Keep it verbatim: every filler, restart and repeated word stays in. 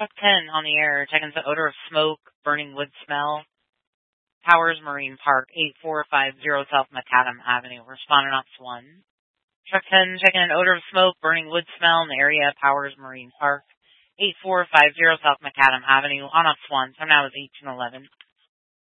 Truck ten on the air, checking the odor of smoke, burning wood smell. Powers Marine Park, eight four five zero South Macadam Avenue. Responding ops one. Truck ten checking an odor of smoke, burning wood smell in the area. Powers Marine Park, eight four five zero South Macadam Avenue. On ops one. So now it's eighteen eleven.